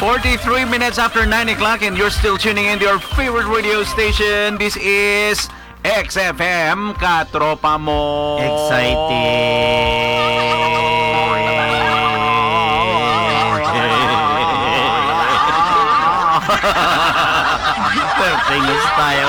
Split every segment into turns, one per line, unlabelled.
43 minutes after 9 o'clock and you're still tuning in to your favorite radio station. This is XFM, Katropa Mo.
Famous tayo.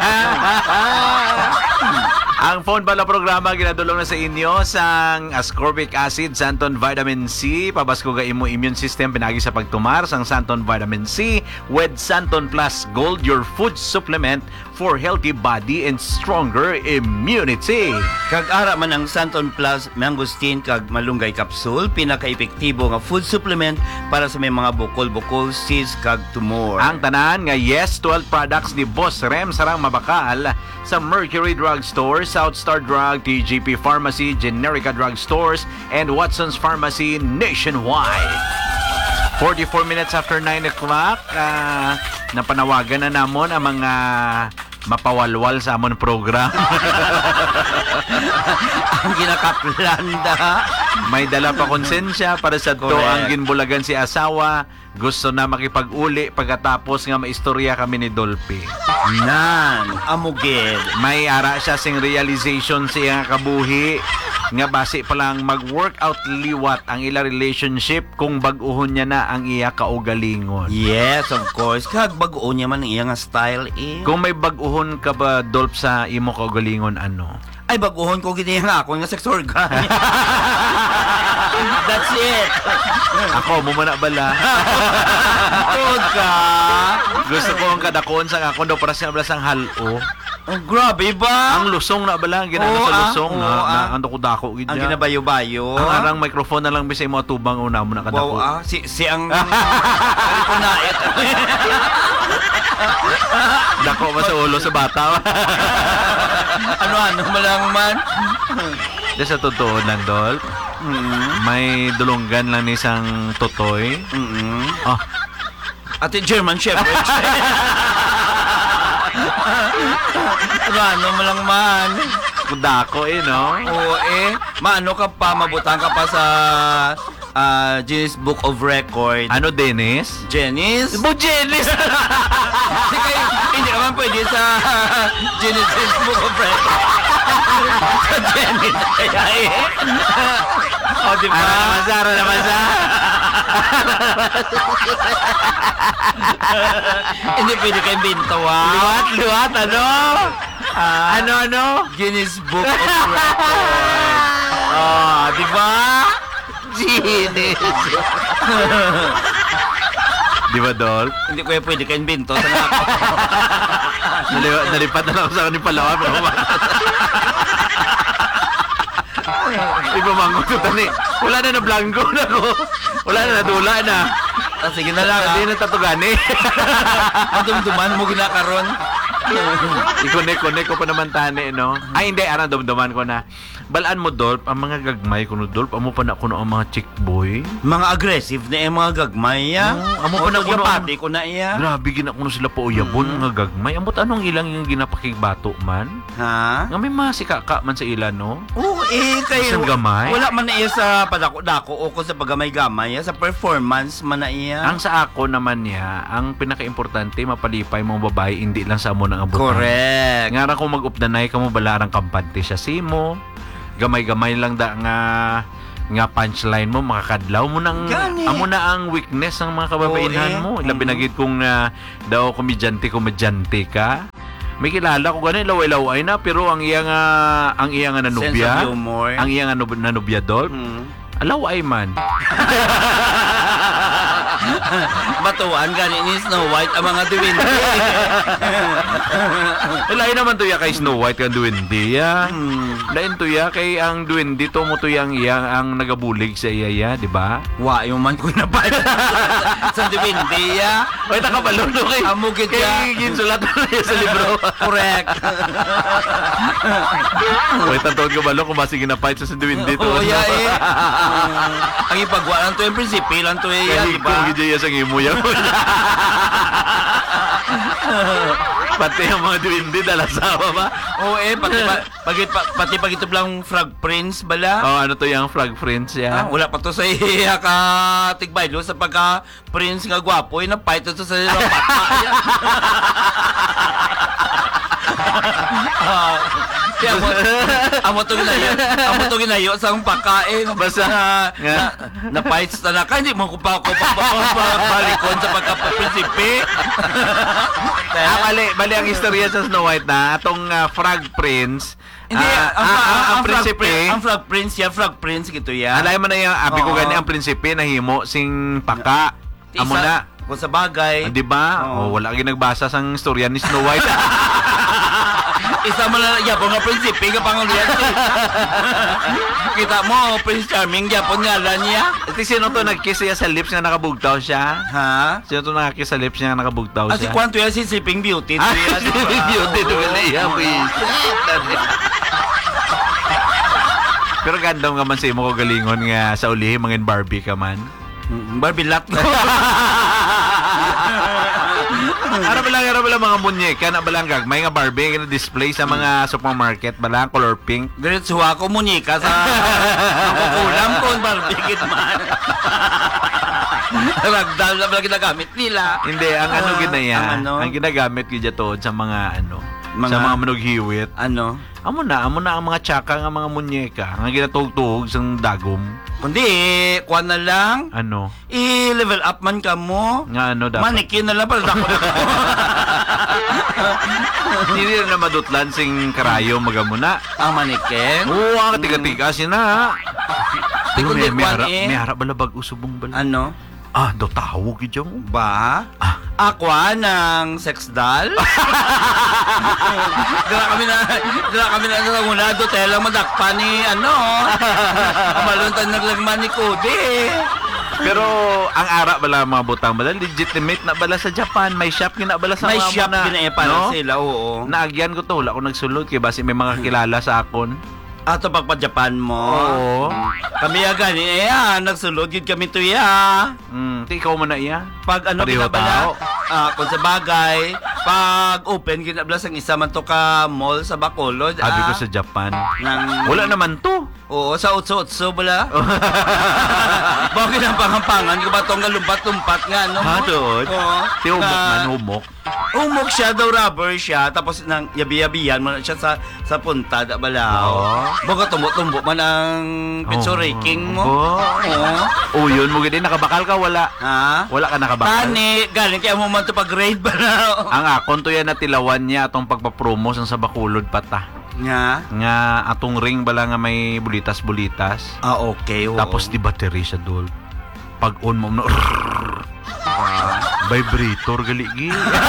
Ang phone bala programa ginadulong na sa inyo sang ascorbic acid, Santon Vitamin C, pabasko ga imo immune system pinagi sa pagtumar sang Santon Vitamin C with Santon Plus Gold, your food supplement for healthy body and stronger immunity.
Kag ara man ang Santon Plus mangosteen kag malunggay capsule, pinaka-epektibo nga food supplement para sa may mga bukol-bukol, cysts kag tumor.
Ang tanan nga Yes 12 products ni Boss Rem sarang mabakal sa Mercury Drug Store, South Star Drug, TGP Pharmacy, Generica Drug Stores, and Watson's Pharmacy nationwide. 44 minutes after 9 o'clock, napanawagan na namon ang mga mapawalwal sa amon program.
Ang ginakaplanda.
May dala pa konsensya para sa to ang ginbulagan si asawa. Gusto na makipag-uli pagkatapos nga maistorya kami ni Dolphy.
Nan, amugid.
May ara siya sing realization siya nga kabuhi nga base pa lang mag-workout liwat ang ila relationship kung bag-uhon niya na ang iya kaugalingon.
Yes, of course. Kag bag-o niya man ang iya nga style eh.
Kung may bag-uhon ka ba, Dolph, sa imo kaugalingon, ano?
Ay, bag-uhon ko gini nga ako nga sex organ. That's it.
Ako, mumana bala.
Tod ka.
Gusto ko ang kadakon sa akong daw para sa sang halo.
Oh, grabe ba?
Ang lusong na bala, ang ginano sa lusong na ang dako gid.
Ang ginabayo-bayo.
Ang arang microphone na lang bisay mo atubang una mo na kadako.
Wow, si ang kunait.
Dako ba sa ulo sa bata?
Ano malang man.
Di sa totoo lang, Dol. May dulonggan lang ni isang totoy. Oh.
Ate German Shepherd. Ano malang man.
Kudako no?
Oo maano ka pa, mabutang ka pa sa Guinness Book of Record.
Ano, Dennis?
Janice?
Janice!
Hindi naman pwede sa Guinness Book of Record. Sa Janice kaya O, di ba?
Ara naman sa.
Hindi pwede kayong binto,
Luwat, ano? Ano?
Guinness Book of Record. Oh, di ba? Guinness.
Di ba, Dol?
Hindi ko pwede kayong binto sa nako.
Nalipat na lang sa kanin palawan. Iba mango to tani. Wala na blanco na ko. Wala na nadula na.
Sige na lang.
Hindi na tatugani.
Ang dumduman mo ginakaron.
Ikonek ko pa naman tani, no? Ay, hindi. Arang dumduman ko na. Balaan mo, Dolph, ang mga gagmay ko no, Dolph. Amo pa na kuno ang mga chick boy.
Mga aggressive na mga gagmay, ya.
Amo pa na kuno.
Pati ko na iya.
Grabe, ginakuno sila po uyabon, mga gagmay. Amot anong ilang yung ginapakigbato man?
Ha?
Nga may mga sikaka man sa ilan, no?
Oo, kayo.
Isang gamay?
Wala man na iya sa padako-dako o kung sa pagamay-gamay, sa performance man na iya.
Ang sa ako naman niya, ang pinaka-importante, mapalipay mong babae, hindi lang sa mo nang abutan.
Correct.
Nga ra kung mag-updanay ka mo, balarang kampante siya simo. Gamay-gamay lang da nga punchline mo, makakadlaw mo nang amo na ang weakness ng mga kababaihan mo. Ilabi na gid kung daw komedyante ka. May kilala ko ganin laway-laway na pero ang iya nga nanubya,
sense of humor.
ang iya nga nanubya dol. Alaway man.
Batuan gani ni Snow White ang mga duwende.
Lain naman tuya kay Snow White kang duwende ya. Lain tuya kay ang duwende to mo tuyang iya ang nagabulig sa iya ya, di ba?
Wa yung man ko na pa. Sa duwende ya.
Wait, nakabalo no kay.
Amugid ka.
Kay ginsulat niya sa libro.
Correct.
Wait, tantod ko balo kung basi ginapait sa duwende to.
Oo, ya ang ipagwa lang to yung prinsipe lang to ya, di ba?
Kung gidya sa imo ya. Pati yung mga duwindi dalasawa ba?
Oo pati pag ito lang Frog Prince bala.
Oh, ano to yung Frog Prince yan?
Wala pa to sa iya ka tigbaylo sa pagka Prince nga gwapo na fight to sa pata. Amo to ginayo sa pagkain basta na fights na ka hindi mo ko pa balikon sa pagka-prinsipe.
Bali ang istorya sa Snow White na atong Frog Prince.
Hindi,
ang prinsipe.
Ang Frog Prince gito yan.
Alay mo na yung abi ko gani ang prinsipe nahimo sing paka. Amo na.
Kung sa bagay.
Di ba? Wala kang nagbasa sang istorya ni Snow White.
Isa mo na yapon nga prinsipe ka pangulian. Kita mo, Prince Charming, yapon nga lang niya.
Ito sino to nag-kiss niya sa lips nga nakabugtaw siya?
Ha?
Sino to nag-kiss sa lips niya nga nakabugtaw
Si
siya?
Kwanto yan, si Sleeping Beauty.
Sleeping Beauty. Ito ka na iya, Pero gandam ka man sa imo ko galingon nga sa ulihi, mangin Barbie ka man.
Barbie lot.
Ano ba lang mga munyeka na balang gagmay nga Barbie nga display sa mga supermarket balang color pink.
Diretso ako munyeka sa ako kulam ko Barbie kit man. Ragdal na pala ginagamit nila.
Hindi, ang ano ginaya, ang ginagamit gid to sa mga sa mga manughiwit.
Ano?
Amo na ang mga tsaka nga mga munyeka nga ginatugtog sang dagom.
Kundi, kuha na lang.
Ano?
I-level up man ka mo.
Nga ano dapat?
Manikin na lang para dako.
Hindi na madutlan sing karayo magamuna.
Ang manikin?
Oo, ang tiga-tiga sina.
Kundi,
may harap balabag usubong bala.
Ano?
Do tawag yun mo.
Ba? Aqua ng sex doll? Dala kami na sa muna do telang madakpa ni maluntan naglagman ni Cody.
Pero ang ara bala mga butang bala legitimate na bala sa Japan, may shop gina bala sa
may
mga
shop gina
no?
Sila, oo.
Naagyan ko to, wala ko nagsulod kay basi may mga kilala sa akon.
Ato pagpa-Japan mo.
Oo.
Kami gani nagsulod gid kami to ya.
Ti ikaw man na iya.
Pag ano ginabala? Kung sa bagay, pag open ginabala sang isa man to ka mall sa Bacolod.
Abi ko sa Japan. Wala naman to.
Oo, sa utso-utso bala. Bakit ang pangampangan ko ba tong lumpat-lumpat nga no?
Ha, doon?
Oo.
Ti humok.
Humok siya daw, rubber siya, tapos nang yabi-yabihan mo na siya sa punta da bala. Baga tumbo-tumbo man ang picture raking mo.
Oo. Yun mo gid nakabakal ka wala.
Ha?
Wala ka nakabakal.
Tani, galing kaya mo man to pag grade bala.
Ang akon to yan natilawan niya atong pagpapromo sa Bacolod pata. Nga atong ring bala nga may bulitas-bulitas.
Okay. Oo.
Tapos di battery siya dol. Pag on mo na vibrator galigi.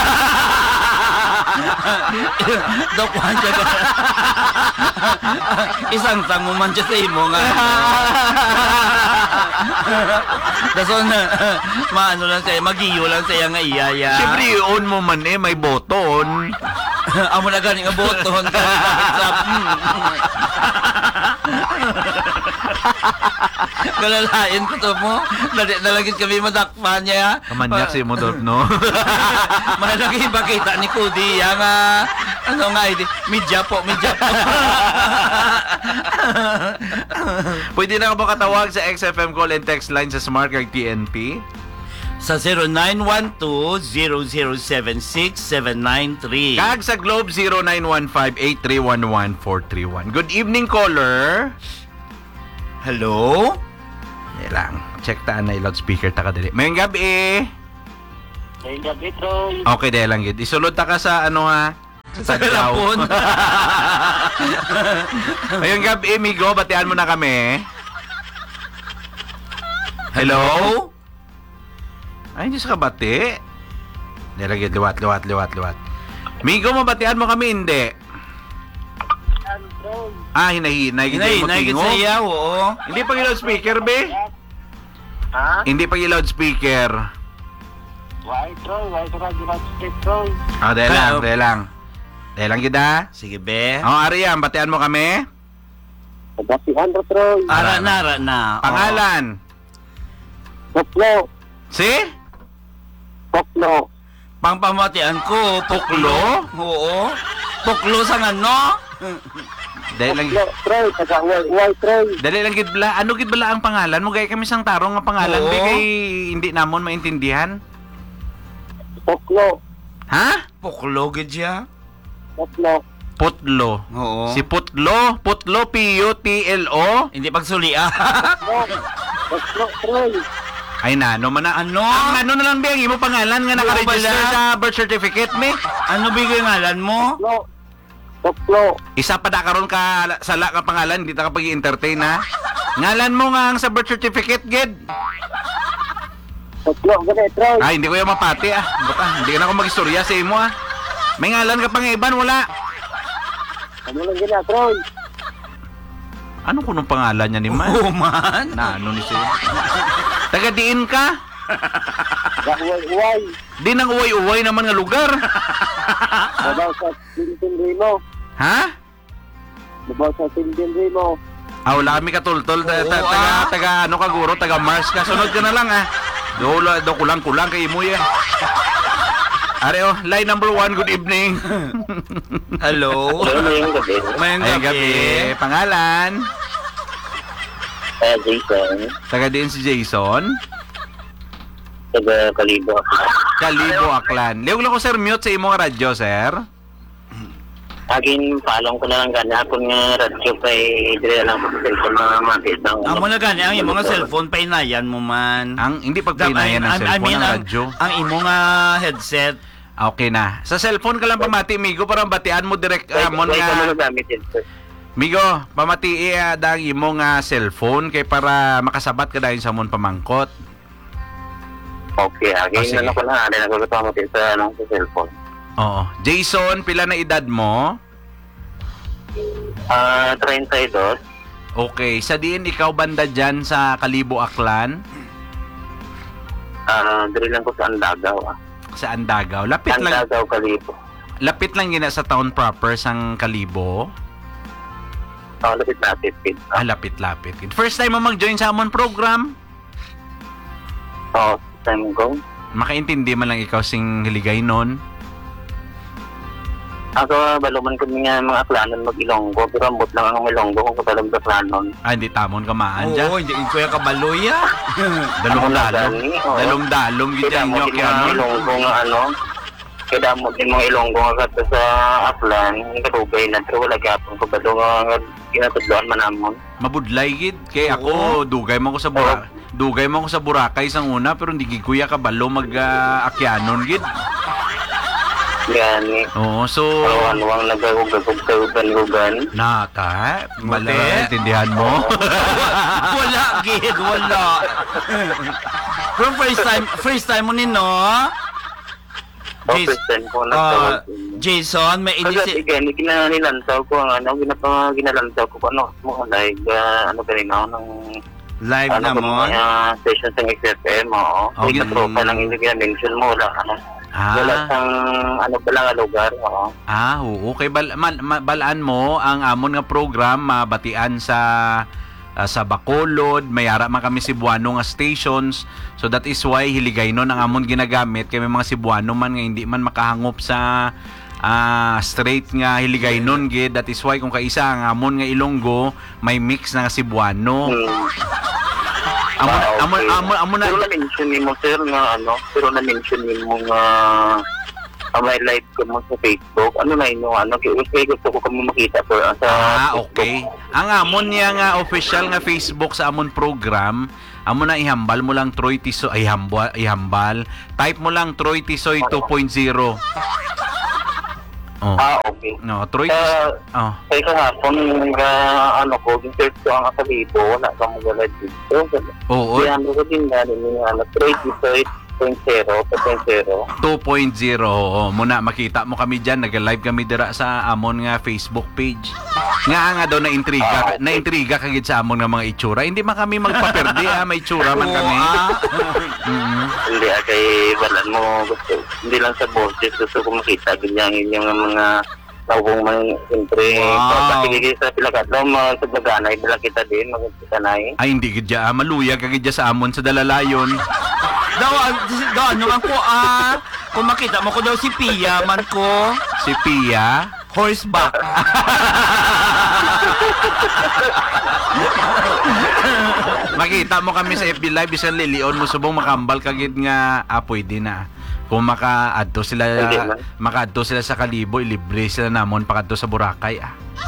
Dokwan siya ka. Isang mo man siya sa imo nga. Dason maano lang siya, magiyo lang siya nga iyaya.
Siyempre on mo man may button.
Amo na gani nga button ka. Kalalain ko to mo. Nalagit kami madakpan niya.
Kamanyak si mo dot no.
Malaki ba kita ni Cody yang ano nga ID? Media po.
Pwede na ka ba katawag sa XFM call and text line sa Smart Card TNP?
Sa 0912-0076-793.
Kag sa Globe 0915-8311431. Good evening, caller.
Hello?
Yan lang. Check taan na loudspeaker ta ka dali. Mayong gabi.
Mayong gabi, Troy.
Okay, dahil lang gid. Isulod ta ka sa ano ha?
Sa telefon.
Mayong gabi, Migo. Batian mo na kami. Hello? Ay, hindi sa kabati. Nilagay, liwat. Migo, mabatian mo kami, hindi. Hinahinay.
Hinahinay gid sa iya, oo.
Hindi pag loudspeaker, be?
Ha?
Hindi pag loudspeaker.
Why, Troy? Why ka nag-speak, Troy?
Dahil lang. Dahil lang kita.
Sige, be.
Ariam, batian mo kami.
Nagasihan ro, Troy.
Ara na.
Pangalan?
Poklo.
Si?
Poklo.
Pangpamatian ko, puklo. Oo. Puklo sa ano?
Dali lang,
Troy, taga White Troy.
dali lang gid bala. Ano gid bala ang pangalan mo? Gaya kami sang tarong nga pangalan.
Oo.
Di kay hindi namon maintindihan.
Poklo.
Ha?
Puklo gid siya.
Poklo.
Putlo.
Oo.
Si Putlo. Putlo, P-U-T-L-O.
Hindi pagsuli
Poklo, Troy.
Ay nano man na.
Ano?
Ang ano na lang biyang imo pangalan nga nakaregister
bala?
sa birth certificate me.
Ano bigay ngalan mo?
Poklo. Poklo.
Isa pa da karon ka sala ka pangalan, hindi ta kapag i-entertain ha. Ngalan mo nga ang sa birth certificate gid.
Poklo, gani, Troy.
Ay, hindi ko yung mapati ah. Baka, hindi ka na ako mag-istorya sa imo ah. May ngalan ka pang iban, wala.
Ano lang gina, Troy?
Ano ko nung pangalan niya ni Man?
Oo man.
Na, ano ni siya? Taga-diin ka?
Uway.
Di nang uway-uway naman nga lugar.
Babaw sa Tintin Rimo.
Ha?
Babaw sa Tintin Rimo.
Ah, wala kami katultol.
Oo, ah.
Taga, ano ka guro? Taga Mars ka. Sunod ka na lang ah. Do kulang-kulang kay imo eh. Are oh, line number 1, good evening.
Hello.
Mayroon gabi.
Mayang
Ayun gabi. Pangalan?
Jason.
Taga-diin si Jason.
Taga Kalibo.
Kalibo Aklan. Liog lang ko sir mute sa imong radyo sir.
Agin, palong ko na lang gana. Kung nga radyo kay dire lang ko sa cellphone mga mapit ng...
Amo na gani ang imo nga cellphone painayan mo man.
Ang hindi pagpinayan ng cellphone ng radyo.
Ang imo nga headset.
Okay na. Sa cellphone ka lang pamati, Migo, para batian mo direct mon
Wait, ano
nga.
gamit yun, sir?
Migo, pamati dang imo nga cellphone kay para makasabat ka dahil sa mon pamangkot.
Okay, agin
sige.
na ko na. Rin ako sa sa cellphone.
Oo. Jason, pila na edad mo?
32.
Okay. Sa diin ikaw banda dyan sa Kalibo Aklan?
Dire lang ko sa Andagaw.
Sa Andagaw. Lapit lang.
Andagaw, Kalibo.
Lapit lang gina sa town proper sang Kalibo.
Lapit.
Lapit. First time mo mag-join sa amon program?
Time ko.
Makaintindi man lang ikaw sing hiligay nun.
Ako, baluman ko nga mga planon mag-Ilonggo. Pero ambot lang ang Ilonggo kung katalang sa planon.
Ah, hindi tamon ka maan dyan.
Oo, hindi ko ya kabaloy ah.
Dalom-dalom gid
Kaya mo
inyo
din mga Ilonggo nga ano. Kaya mo din mga Ilonggo nga kato sa Aklan. Yung katubay na. Pero wala gapon ko ba nga ginatudloan man namon.
Mabudlay gid kay ako dugay mo ko sa Dugay mo ko sa Boracay sang una pero hindi gid kuya kabalo mag-akyanon gid.
Yan eh.
Oo, so
Awan-awang nagagugag-ugan.
naka,
Mali.
intindihan mo.
Wala gid, wala. Pero first time mo nino.
Office ko na
Jason, may
kasi again, kinanilansaw ko ang ano, ginalansaw ko ano, mga like, ano kanina, ng
live na mo.
Session sa XFM, oo.
Oh,
May katropa lang yung mention mo, wala, ano. Wala sang, ano pala nga lugar, oo.
Oo, kay balaan mo ang amon nga program mabatian sa Bacolod, mayara man kami Cebuano nga stations. So that is why hiligay nun ang amon ginagamit kay may mga Cebuano man nga hindi man makahangop sa straight nga hiligay nun gid. That is why kung kaisa ang amon nga Ilonggo may mix na nga Cebuano. Amon na
pero na-mention mo sir nga ano, pero na-mention mo nga may live ko mo sa Facebook. Ano na yun ano, kaya gusto ko kami makita po sa
okay. Ang amon niya nga official nga Facebook sa amon program, amon na ihambal mo lang Troy Tisoy, ihambal. Type mo lang Troy Tisoy 2.0.
Okay.
No, Troy Tisoy.
Kaya kahapon nga ano ko, search ko ang Kalibo, wala ka mag-live dito.
Oo.
Kaya ano ko din nga, Troy Tisoy 2.0.
Oo, muna makita mo kami diyan, nag-live kami dira sa amon nga Facebook page. Nga daw na-intriga kagid sa amon nga mga itsura. Hindi man kami magpaperdi may itsura man kami.
Hindi kay balan mo gusto. Hindi lang sa boses, gusto ko makita ganyan yung mga tawong man siyempre. Kasi sa pilakadlaw, sa baganay, bila kita din, magkita na eh.
Ay, hindi gid maluyag kagid sa amon sa Dalalayon.
Daw ano ang ko Kung makita mo ko daw si Pia, man ko.
Si Pia.
Horseback.
Makita mo kami sa FB Live, isang lilion mo subong makambal kagid nga pwede na. Kung makaadto sila sa Kalibo, ilibre sila namon pakadto sa Boracay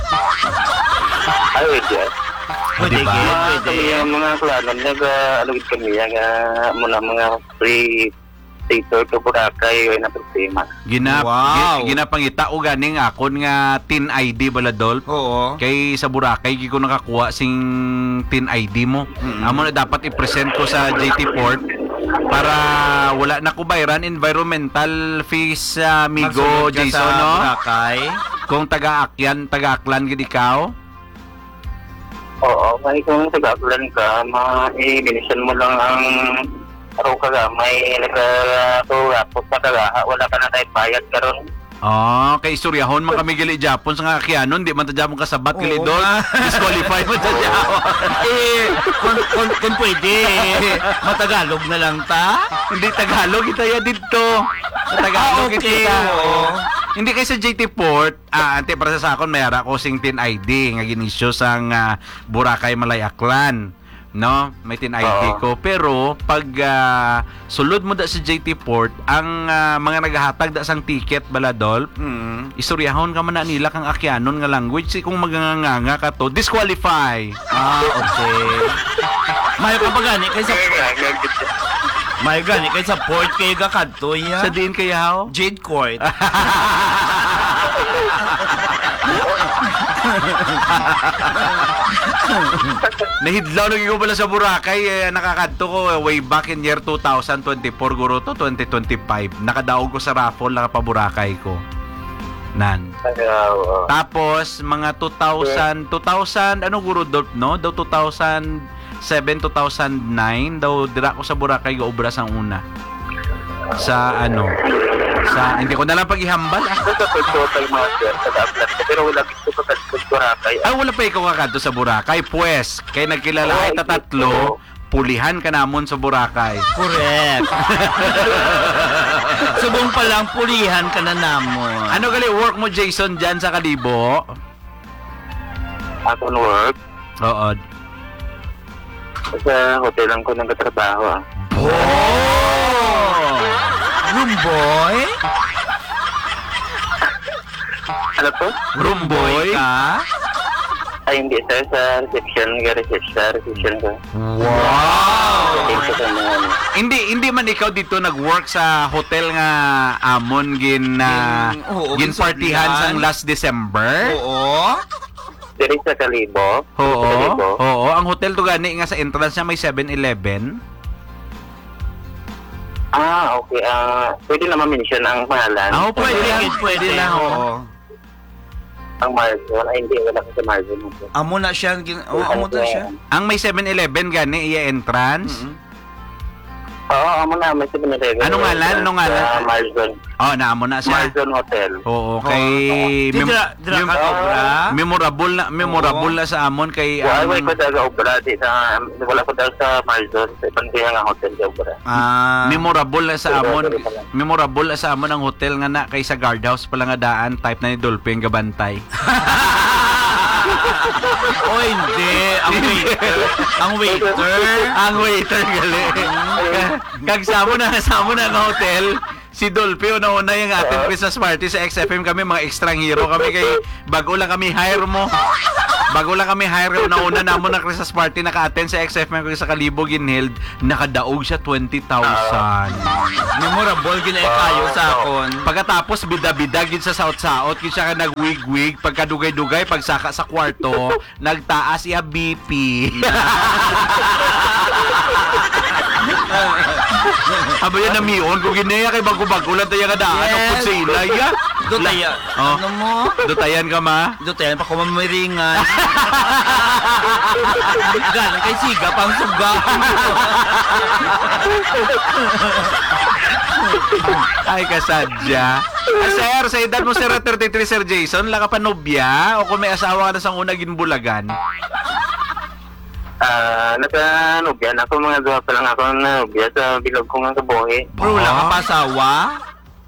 Ay, wait yan.
Pwede,
diba?
pwede.
Kami yung mga klano, nag-alugid kami muna mga free theater to Boracay ay na problema.
Wow.
Ginapangita o ganing akon nga TIN ID baladol.
Oo.
Kay sa Boracay gi ko nakakuha sing TIN ID mo. Amo na dapat i-present ko sa JT Port para wala na ko bayaran environmental fees sa Migo
Magsulod ka
Jason
sa
no.
Boracay.
Kung taga-aklan gid ikaw.
Oo, may kung tagakulan ka, i-minisan mo lang ang araw ka ga, may nagkatulapot na kagaha, wala ka na kahit bayad ka ron.
Kay istoryahon man kami gali Japon sa nga Akianon, di man ta Japon kasabat gali
Oo
doon.
nga.
Disqualify mo ta Japon.
Kung pwede, matagalog na lang ta.
Hindi Tagalog kita ya dito. Sa Tagalog
Okay,
kita.
oo.
Hindi kay sa JT Port, ante para sa akon mayara ko sing TIN ID nga ginisyo sang Boracay Malayaklan. No, may TIN ID ko. Pero pag sulod mo da sa JT Port, ang mga naghahatag da sang ticket baladol, istoryahon ka man na nila kang Akianon nga language. Kung maganganga ka to, disqualify.
Okay. Mayo ka pa gani kaysa port kay gakadto ya.
Sa diin kayaw?
Jade Court.
Nahidlaw lagi ko pala sa Boracay, nakakadto ko way back in year 2024 guro to 2025. Nakadaog ko sa raffle pa Boracay ko. Nan. Tapos mga 2000 ano guro no? Daw 2007 2009 daw dira ko sa Boracay go obra sang una. Sa hindi ko na lang paghihambal
Total mga sir, sa pero wala dito sa Boracay.
wala pa ikaw kakadto sa Boracay pues kay nagkilala kita tatlo pulihan ka namon sa Boracay.
Correct. Subong pa lang pulihan ka na namon.
Ano gali work mo Jason dyan sa Kalibo?
Ako work,
Oo.
sa hotel lang ko nang katrabaho.
Room boy?
Ano po?
Room boy
ka?
Ay, hindi sir, sa reception ko.
Wow.
Ito sa mga
Hindi man ikaw dito nag-work sa hotel nga amon gin partihan sang last December?
Oo.
Diri sa Kalibo.
Oo, ang hotel to gani nga sa entrance niya may 7-Eleven.
Okay. Pwede na ma-mention ang pangalan.
Pwede lang. Oo.
Ang Marzon. Ay, hindi. Wala ko sa Marzon.
Amo na siya. Amo na siya.
Ang may 7-Eleven gani iya entrance.
Oo, amo na. May 7-Eleven.
Anong ngalan?
Marzon.
Naamo na siya.
Marzon Hotel.
Oo, kay
Dira ka obra?
memorable na sa amon kay
Wala ko daga obra. Wala ko daga sa Marzon. Sa Pantihan ang hotel sa obra.
memorable na sa amon ang hotel nga na kay sa guardhouse pala nga daan type na ni Dolphin gabantay.
Hindi. Ang waiter gali.
Kag samo na nga hotel. Si Dolphy, una-una yung ating Christmas party sa XFM kami, mga extrang hero kami kay bago lang kami hire mo. Una-una namon na Christmas party naka-attend sa XFM kami sa Kalibo ginheld, nakadaog siya 20,000.
Memorable gina kayo sa akon.
Pagkatapos bida-bida gid sa saot-saot, gid siya ka nagwig-wig, pagkadugay-dugay pagsaka sa kwarto, nagtaas iya BP. Aba yan namion ko ginaya kay bago-bago lang tayo nga daan ang pud sa ilay ya.
Dutaya. Ano mo?
Dutayan ka ma?
Dutayan pa ko mamiringan. Ganon kay siga pang suga.
Ay kasadya. Sir, sa edad mo sir 33 Sir Jason, la ka pa nobya o kung may asawa ka na sang una ginbulagan?
Nagka-nobya na ako, mga duwa pa lang ako na nobya sa bilog ko nga kabuhi.
Pero wala ka pa asawa?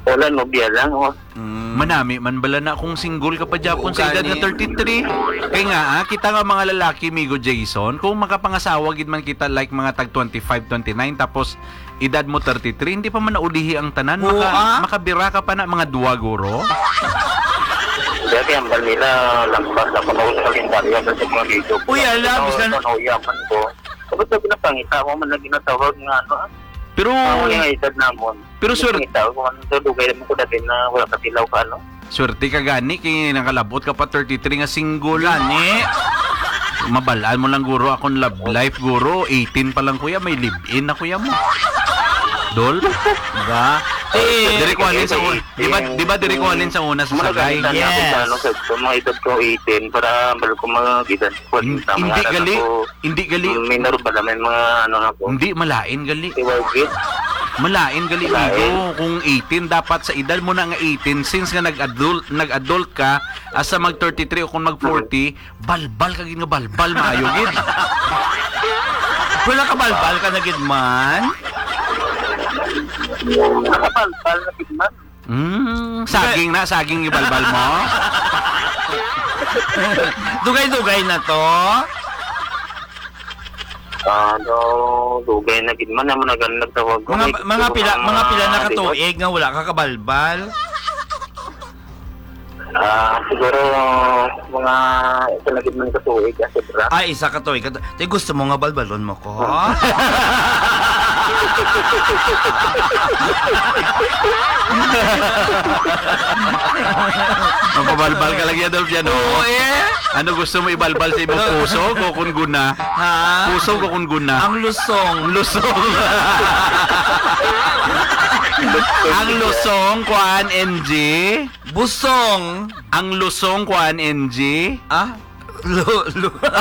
Wala, nobya lang. Oh.
Manami man bala na kung single ka pa Japon sa edad na
Gani.
33. Kaya nga kita nga mga lalaki Migo Jason, kung makapangasawa gid man kita like mga tag 25, 29 tapos edad mo 33, hindi pa man naulihi ang tanan, makabira ka pa na mga duwa guro.
Dati ang bal nila, lampas na panahon sa kalendaryo sa mga video.
Uy, ala, bisan-
Yaman ko. Tapos sabi na pangita mo man na ginatawag nga, ano,
Pero
ang mga edad namon.
Pero sure-
Pangita ko, ano, dugay mo ko dati na wala katilaw ka, ano.
swerte ka gani kay nakalabot ka pa 33 nga single ani. Mabalaan mo lang guro akong love life guro, 18 pa lang kuya, may live-in na kuya mo. Dol, diba? Diri ko alin sa una. Di ba diri ko alin sa una sa sagay?
Yes.
Ano, sa mga edad ko 18 para balo ko mga edad ko.
Hindi gali.
Minor ba naman mga ano na po.
Hindi malain gali.
Iwagit.
Malain gali Migo. Kung 18 dapat sa edad mo na nga 18 since nga nag-adult ka asa mag 33 o kung mag 40, balbal ka gid nga balbal maayo gid.
Wala ka balbal ka na gid man.
Nakapalpal na tigman.
Saging ibalbal mo.
Dugay-dugay na to.
Ano, dugay na tigman naman na ganun nagtawag ko.
Mga pila na katuig nga wala ka kabalbal.
Siguro mga isa na tigman katuig kasi bra.
Ay, isa katuig. Tay gusto mo nga balbalon mo ko.
Mapabalbal ka lang yan, Dolph, yan,
Oo,
Ano gusto mo ibalbal sa ibang puso o kung guna?
Ha?
Puso o kung guna?
Ang lusong.
Ang lusong, kuan, NG.
Busong.
Ang lusong, kuan, NG.
Ah?